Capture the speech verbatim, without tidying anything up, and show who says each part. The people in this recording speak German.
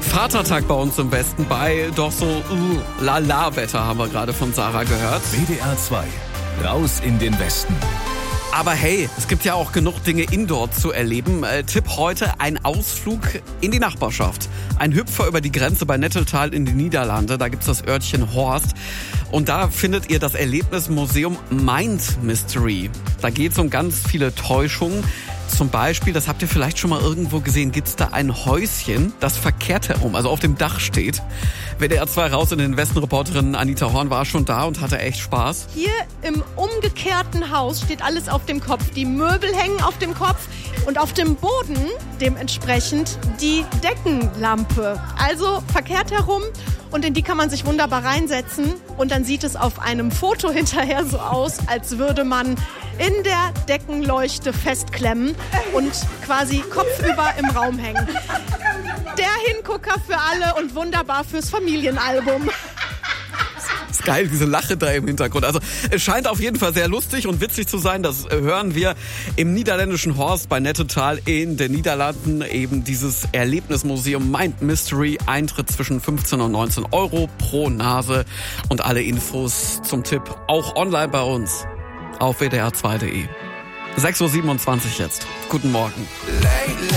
Speaker 1: Vatertag bei uns im Westen bei doch so uh, La-La-Wetter haben wir gerade von Sarah gehört.
Speaker 2: W D R zwei, raus in den Westen.
Speaker 1: Aber hey, es gibt ja auch genug Dinge indoor zu erleben. Äh, Tipp heute, ein Ausflug in die Nachbarschaft. Ein Hüpfer über die Grenze bei Netteltal in die Niederlande. Da gibt's das Örtchen Horst. Und da findet ihr das Erlebnismuseum Mind Mystery. Da geht's um ganz viele Täuschungen. Zum Beispiel, das habt ihr vielleicht schon mal irgendwo gesehen, gibt's da ein Häuschen, das verkehrt herum, also auf dem Dach steht. W D R zwei raus in den Westen-Reporterin Anita Horn war schon da und hatte echt Spaß.
Speaker 3: Hier im umgekehrten Haus steht alles auf dem Kopf. Die Möbel hängen auf dem Kopf und auf dem Boden dementsprechend die Deckenlampe. Also verkehrt herum und in die kann man sich wunderbar reinsetzen und dann sieht es auf einem Foto hinterher so aus, als würde man in der Deckenleuchte festklemmen und quasi kopfüber im Raum hängen. Der Hingucker für alle und wunderbar fürs Familienalbum.
Speaker 1: Das ist geil, diese Lache da im Hintergrund. Also es scheint auf jeden Fall sehr lustig und witzig zu sein. Das hören wir im niederländischen Horst bei Netteltal in den Niederlanden. Eben dieses Erlebnismuseum Mind Mystery. Eintritt zwischen fünfzehn und neunzehn Euro pro Nase. Und alle Infos zum Tipp auch online bei uns auf w d r zwei punkt d e. sechs Uhr siebenundzwanzig jetzt. Guten Morgen.